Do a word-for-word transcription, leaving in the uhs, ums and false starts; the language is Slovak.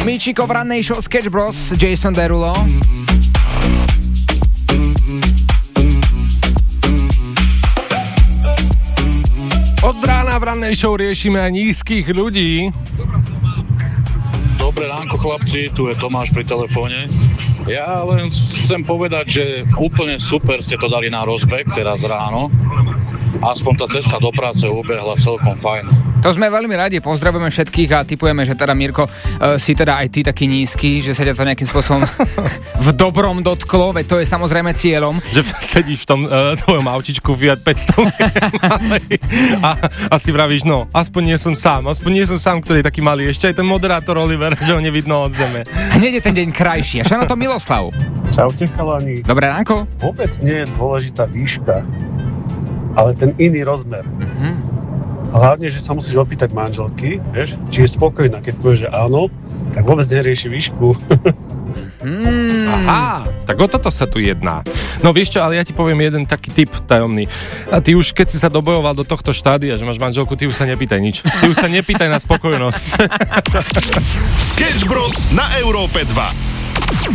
Michiko v rannej show Sketch Bros, Jason Derulo. Od rána v rannej show riešime aj nízkych ľudí. Dobré ránko, chlapci, tu je Tomáš pri telefóne. Ja len chcem povedať, že úplne super ste to dali na rozbeh teraz ráno. Aspoň tá cesta do práce ubehla celkom fajn. To sme veľmi radi, pozdravujeme všetkých a tipujeme, že teda Mirko, uh, si teda aj ty taký nízky, že sa ťa to nejakým spôsobom v dobrom dotklo, veď to je samozrejme cieľom. Že sedíš v tom uh, tvojom autičku Fiat päťsto a, a si vravíš, no, aspoň nie som sám, aspoň nie som sám, ktorý je taký malý. Ešte aj ten moderátor Oliver, že ho nevidno od zeme. Hneď je ten deň krajší. A čo na to Miloslav? Čaute chalani. Dobré ránko. Vôbec nie je dôležitá výška, ale ten iný rozmer. Mhm. Hlavne, že sa musíš opýtať manželky, vieš, či je spokojná. Keď povieš, že áno, tak vôbec nerieši výšku. Mm. Aha, tak o toto sa tu jedná. No vieš čo, ale ja ti poviem jeden taký tip tajomný. A ty už, keď si sa dobojoval do tohto štádia, že máš manželku, ty už sa nepýtaj nič. Ty už sa nepýtaj na spokojnosť. Sketch Bros na Európe dva.